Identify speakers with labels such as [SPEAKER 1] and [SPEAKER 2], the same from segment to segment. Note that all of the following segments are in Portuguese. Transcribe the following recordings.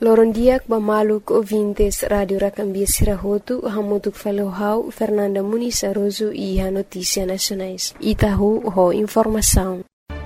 [SPEAKER 1] Loron dia ba maluk ouvintes Radio Racambia Sirahotu, hamutuk falohau Fernanda Muniz Aroso e a Notícia Nacionais. Itahu ho informação.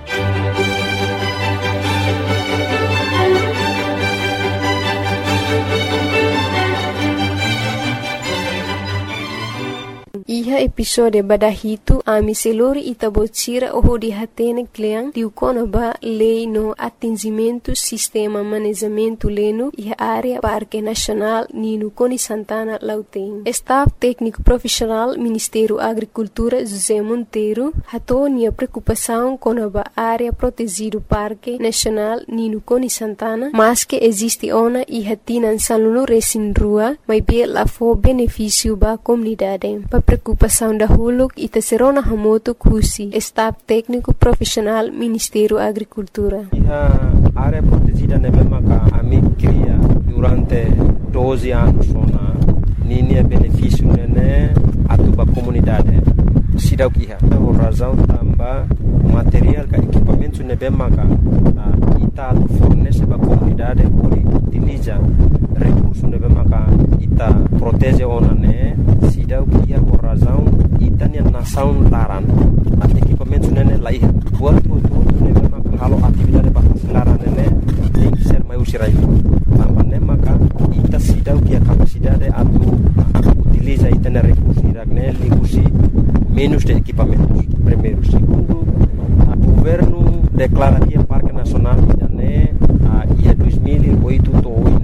[SPEAKER 1] Iha episode badahitu ami selori itabotira oho di hatene kleang diukona ba lei no atingimento sistema manejamento leno iha área Parque Nacional Nino Coni Santana Lauteng. Staff técnico profissional Ministério Agricultura José Monteiro hatonia preocupação com a área protegido Parque Nacional Nino Coni Santana, mas que existe ona iha tinan saluno resin rua, mas be la fo benefício ba comunidade. Preocupação da Huluk e Tesserona Hamoto Kusi, Staff Técnico Profissional Ministério Agricultura.
[SPEAKER 2] A área protegida Nebemaka a mim cria durante 12 anos na linha benefício nene a tua comunidade. Sidau kiha. Por razão também material e equipamentos Nebemaka ita fornece para a comunidade por utiliza recursos Nebemaka ita protege ona ne sidau kiha por razão itania nação laran equipamentos nene laih buat tudo Nebemaka halo atividade para laran nene tem que ser mais usirai também Nebemaka ita sidau kiha capacidade atu utiliza itania recursos iragne ligusi menos de equipamentos. Primeiro, segundo, o governo declara que o Parque Nacional Idane ia 2008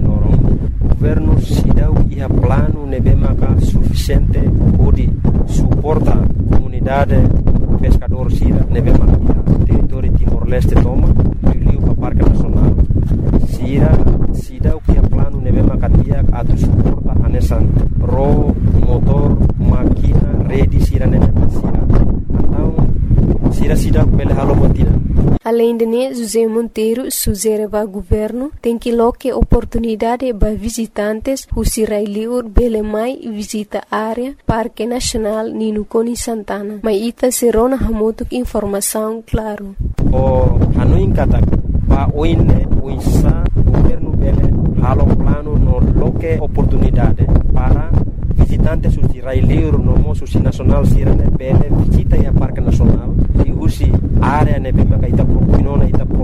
[SPEAKER 2] o governo se dá o plano nebemaka suficiente para suportar a comunidade pescador sira nebemaka território Timor-Leste toma viu para o Parque Nacional sira se dá o plano nebemaka dia a suporta a nessa motor máquina rede sira nebemaka sira então sira pele halo botina.
[SPEAKER 1] Além de José Monteiro sugere ao governo tem que loque oportunidade para visitantes who sirailiur bele mai visita área Parque Nacional Nino Coni Santana. Mas ita serona hamotuk informação claro.
[SPEAKER 2] O hanuin kata pa oine uinsa governo bele halo plano no loque oportunidade para visitantes who sirailiur no mo susi nacional sirane bele visita ya Parque Nacional e usi área nebemaka ita propinona ita